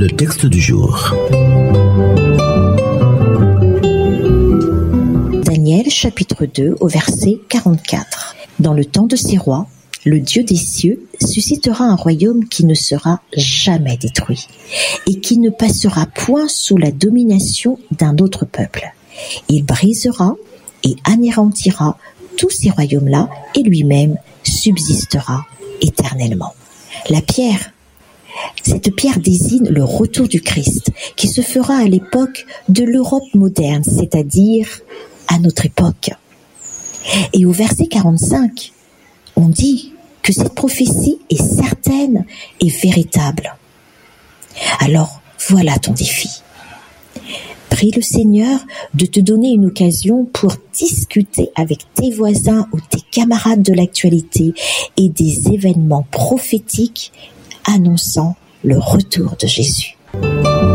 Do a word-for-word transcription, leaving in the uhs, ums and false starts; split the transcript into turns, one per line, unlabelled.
Le texte du jour.
Daniel chapitre deux au verset quarante-quatre. Dans le temps de ces rois, le Dieu des cieux suscitera un royaume qui ne sera jamais détruit et qui ne passera point sous la domination d'un autre peuple. Il brisera et anéantira tous ces royaumes-là et lui-même subsistera éternellement. La pierre, cette pierre désigne le retour du Christ qui se fera à l'époque de l'Europe moderne, c'est-à-dire à notre époque. Et au verset quarante-cinq, on dit que cette prophétie est certaine et véritable. Alors, voilà ton défi. Prie le Seigneur de te donner une occasion pour discuter avec tes voisins ou tes camarades de l'actualité et des événements prophétiques annonçant le retour de Jésus.